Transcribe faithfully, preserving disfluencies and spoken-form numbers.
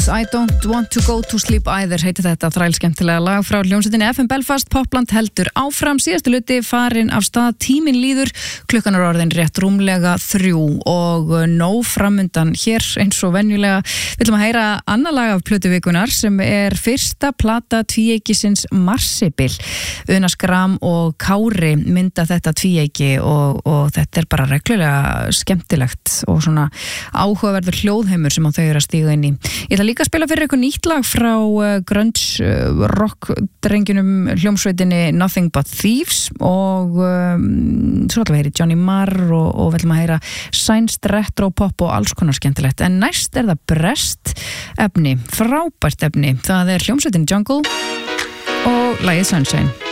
I don't want to go to sleep either heitir þetta þrælskemmtilega lag frá hljómsveitinni F M Belfast. Popland heldur áfram, síðasti hluti farin af stað, tíminn líður, klukkan er orðin rétt rúmlega þrjú og nóg framundan hér eins og venjulega. Við ætlum að heyra annað lag af plötu vikunar sem er fyrsta plata tvíeykisins Marsibil. Una Skram og Kári mynda þetta tvíeyki og, og þetta er bara reglulega skemmtilegt og svona áhugaverður hljóðheimur sem á þau eru að stíga inn í. Ég ætla líka að spila fyrir eitthvað nýtt lag frá uh, grunge uh, rock drengjunum hljómsveitinni Nothing But Thieves og um, svo ætlum við að heyra Johnny Marr og, og við ætlum að heyra sænst retro pop og alls konar skemmtilegt. En næst er það brest efni, frábært efni. Það er hljómsveitin Jungle og lagið Sunshine.